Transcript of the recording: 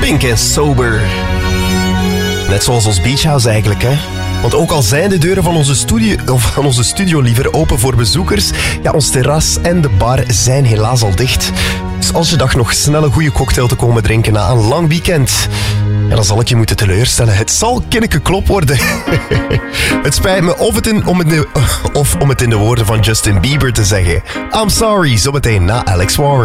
Pink en Sober. Net zoals ons Beach House eigenlijk, hè. Want ook al zijn de deuren van onze studio liever open voor bezoekers, ja, ons terras en de bar zijn helaas al dicht. Dus als je dacht nog snel een goede cocktail te komen drinken na een lang weekend, ja, dan zal ik je moeten teleurstellen. Het zal kinneke klop worden. Het spijt me, om het in de woorden van Justin Bieber te zeggen. I'm sorry, zometeen na Alex Warren.